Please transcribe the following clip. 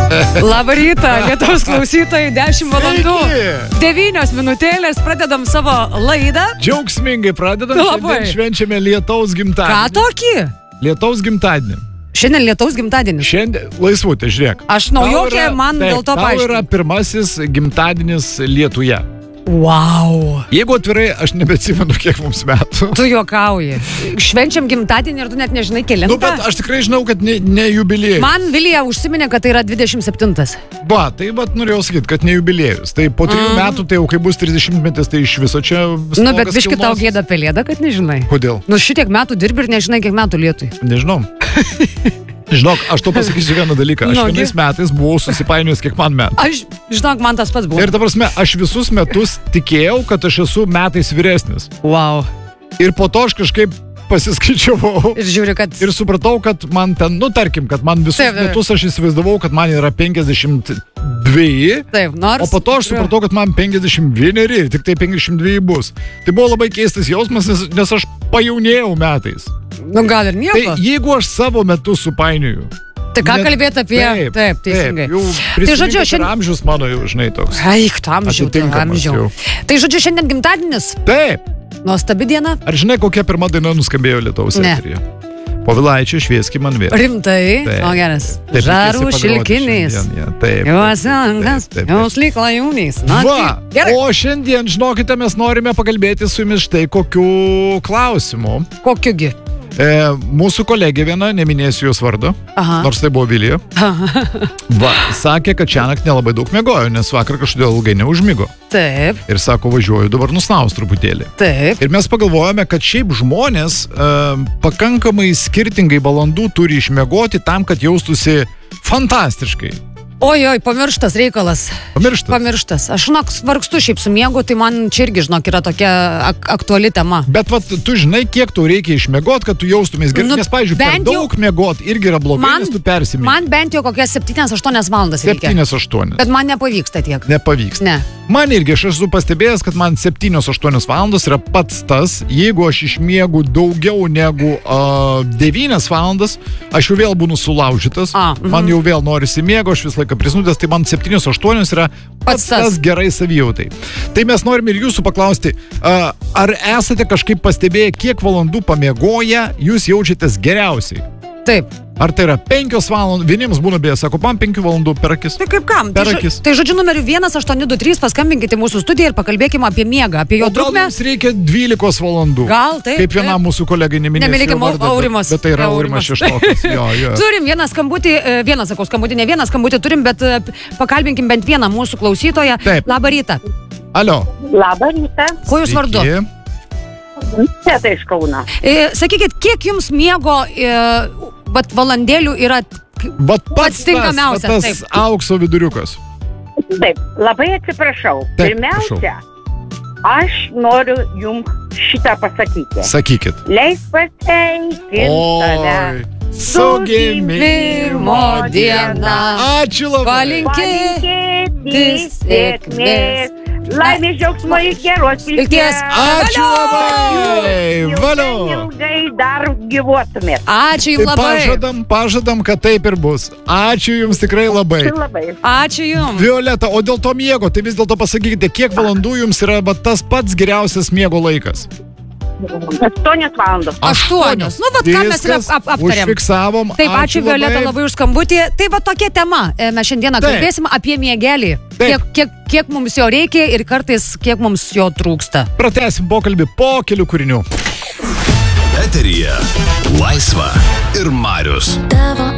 Labą rytą, Lietuvos klausytojai, 10 valandų. 9 minutėlės, pradedam savo laidą. Džiaugsmingai pradedam, šiandien švenčiame lietaus gimtadienį. Ką tokį? Lietaus gimtadienį. Šiandien lietaus gimtadienis. Šiandien, laisvutė, žiūrėk. Aš naujokė, man dėl to paaiškinu. Tau yra pirmasis gimtadienis Lietuje. Wow. Jeigu atvirai, aš nebeatsimenu, kiek mums metų. Tu juokauji. Švenčiam gimtadienį ir tu net nežinai kelintą. Nu, bet aš tikrai žinau, kad ne jubiliejus. Man Vilija užsiminė, kad tai yra 27. Va, tai norėjau sakyti, kad ne jubiliejus. Tai po 3 metų, tai jau kai bus 30 metais, tai iš viso čia... Nu, bet biški tau gėda pelėda, kad nežinai. Kodėl? Nu, šitiek metų dirbi ir nežinai, kiek metų Lietui. Nežinau. Žinok, aš to pasakysiu vieną dalyką. Aš vienais metais buvau susipainiojęs, kiek man metų. Žinok, man tas pats buvo. Ir ta prasme, aš visus metus tikėjau, kad aš esu metais vyresnis. Wow. Ir po to aš kažkaip pasiskaičiavau. Ir žiūri, kad... Ir supratau, kad man ten, tarkim, kad man visus metus aš įsivaizdavau, kad man yra 52. Taip, nors... O po to aš supratau, kad man 51 ir tik tai 52 bus. Tai buvo labai keistas jausmas, nes aš pajaunėjau metais. Nu, gal ir nieko. Tai jeigu aš savo metu supainioju. Tai ką kalbėti apie... Taip, teisingai. Tai žodžiu, šiandien... amžius mano jau, žinai, toks. Aik, amžių. Tai žodžiu, šiandien gimtadienis? Taip. Nuostabi diena. Ar žinai, kokia pirma daina nuskambėjo Lietuvos eteryje? Povilaičio Švieski man vėl. Rimtai? O geras. Žarų šilkinys. Jos angas, jos lyg lajūnys. Va, o šiandien, žinokite, mes norime pakalbėti su jumis štai kokiu klausimu. Kokiugi? Mūsų kolegė viena, neminėsiu jos vardo, nors tai buvo Vilija, sakė, kad šiąnakt nelabai daug miegojo, nes vakar kažkodėl ilgai neužmigo. Taip. Ir sako, važiuoju dabar nusnaus truputėlį. Taip. Ir mes pagalvojame, kad šiaip žmonės pakankamai skirtingai valandų turi išmiegoti tam, kad jaustųsi fantastiškai. Oi, pamirštas reikalas. Pamirštas. Aš, vargstu šiaip su miegu, tai man čia irgi, yra tokia aktuali tema. Bet tu žinai, kiek tau reikia išmiegoti, kad tu jaustumės gerai. Nes, pavyzdžiui, per daug miegoti irgi yra blogai, nes tu persimiegi. Man bent jau kokias 7-8 valandas reikia. 7-8. Bet man nepavyksta tiek. Nepavyksta. Ne. Man irgi, aš esu pastebėjęs, kad man 7-8 valandos yra pats tas, jeigu aš išmiegu daugiau negu 9 valandas, aš jau vėl būnu sulaužytas, man jau vėl norisi miego, aš vis laiką prisnūdęs, tai man 7-8 yra pats tas gerai savijautai. Tai mes norime ir jūsų paklausti, ar esate kažkaip pastebėję, kiek valandų pamiegoję jūs jaučiatės geriausiai? Taip. Ar tai yra 5 valandos, vieniems būna beje, sako, man 5 valandų per akis. Tai kaip kam? Per akis. Tai žodžiu numeriu 1823 paskambinkite mūsų studiją ir pakalbėkime apie miegą, apie jo trukmę. Gal jums reikia 12 valandų? Gal, taip. Kaip vienam mūsų kolegai neminėsiu jo vardą. Aurimas. Bet tai yra Aurimas Šeštokas. Turim vieną skambutį turim, bet pakalbinkim bent vieną mūsų klausytoją. Taip. Labą rytą. Alio. Labą rytą. Ko jūs vardu? Seta iš Kauno. Sakykit, kiek jums miego valandėlių yra pats tinkamiausias? Tas aukso viduriukas. Taip, labai atsiprašau. Pirmiausia, aš noriu jums šitą pasakyti. Sakykit. Leis pasveikinti tave. Su gimimo diena. Ačiū labai. Palinkėti sėkmės. Laimės, džiaugsmo ir geros vilties. Ačiū labai. Valio. Ilgai dar gyvuotumėt. Ačiū jums labai. Pažadam, kad taip ir bus. Ačiū jums tikrai labai. Ačiū jums. Violeta, o dėl to miego, tai vis dėlto pasakykite, kiek valandų jums yra tas pats geriausias miego laikas? 8 valandos. 8. Nu, ką mes ir aptarėm. Užfiksavom. Taip, ačiū Violeta labai už skambutį. Tai tokia tema. Mes šiandieną kalbėsim apie miegelį. Kiek mums jo reikia ir kartais kiek mums jo trūksta. Pratęsim pokalbį po kelių kūrinių. Eteryje Laisva ir Marius.